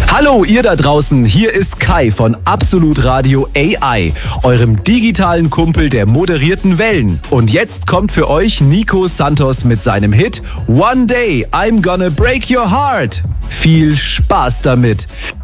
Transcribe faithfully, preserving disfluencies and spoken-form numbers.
Hallo ihr da draußen, hier ist Kai von Absolut Radio A I, eurem digitalen Kumpel der moderierten Wellen. Und jetzt kommt für euch Nico Santos mit seinem Hit One Day I'm Gonna Break Your Heart. Viel Spaß damit.